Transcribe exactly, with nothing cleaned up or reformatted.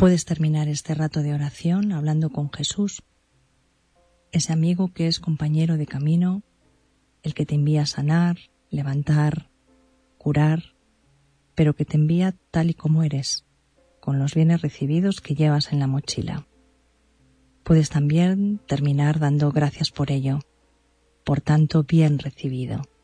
Puedes terminar este rato de oración hablando con Jesús, ese amigo que es compañero de camino, el que te envía a sanar, levantar, curar, pero que te envía tal y como eres, con los bienes recibidos que llevas en la mochila. Puedes también terminar dando gracias por ello, por tanto bien recibido.